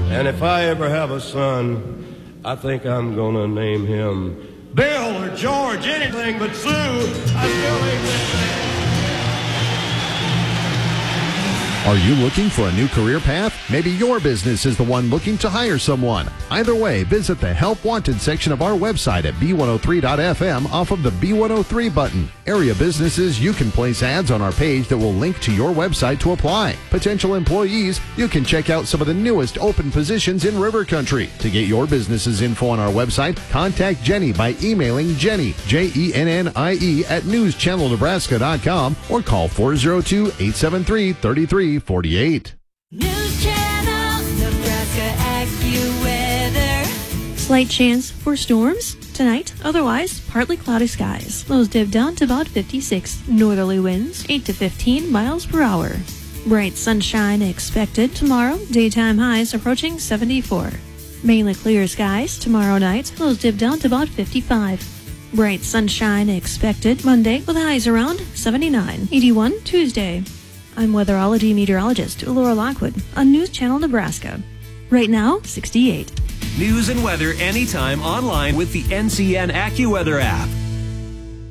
And if I ever have a son, I think I'm gonna name him Bill or George, anything but Sue. I still ain't that. Are you looking for a new career path? Maybe your business is the one looking to hire someone. Either way, visit the Help Wanted section of our website at B103.FM off of the B103 button. Area businesses, you can place ads on our page that will link to your website to apply. Potential employees, you can check out some of the newest open positions in River Country. To get your business's info on our website, contact Jenny by emailing Jenny, Jennie, at newschannelnebraska.com or call 402-873-3348. News Channel Nebraska AccuWeather. Slight chance for storms tonight, otherwise partly cloudy skies. Lows dip down to about 56. Northerly winds 8 to 15 miles per hour. Bright sunshine expected tomorrow. Daytime highs approaching 74. Mainly clear skies tomorrow night. Lows dip down to about 55. Bright sunshine expected Monday with highs around 79. 81 Tuesday. I'm weatherology meteorologist Laura Lockwood on News Channel Nebraska. Right now, 68. News and weather anytime online with the NCN AccuWeather app.